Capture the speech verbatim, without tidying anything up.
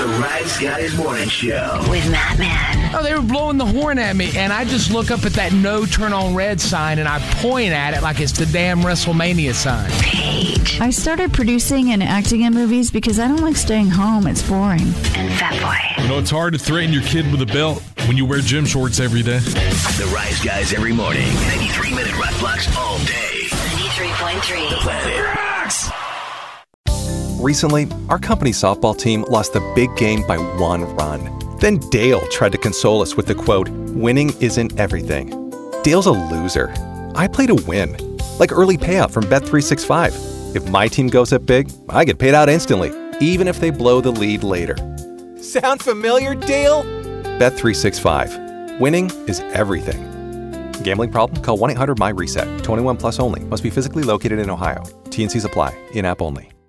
Rise Guys Morning Show with Matt Man. Oh, they were blowing the horn at me, and I just look up at that no turn on red sign, and I point at it like it's the damn WrestleMania sign. Paige. I started producing and acting in movies because I don't like staying home. It's boring. And Fatboy. You know, it's hard to threaten your kid with a belt when you wear gym shorts every day. The Rise Guys every morning. ninety-three minute rock blocks all day. ninety-three point three. The Planet Rocks. Recently, our company softball team lost the big game by one run. Then Dale tried to console us with the quote, "Winning isn't everything." Dale's a loser. I play to win. Like early payout from Bet three sixty-five. If my team goes up big, I get paid out instantly, even if they blow the lead later. Sound familiar, Dale? Bet three sixty-five. Winning is everything. Gambling problem? Call one eight hundred M Y RESET. twenty-one plus only. Must be physically located in Ohio. T and Cs apply. In-app only.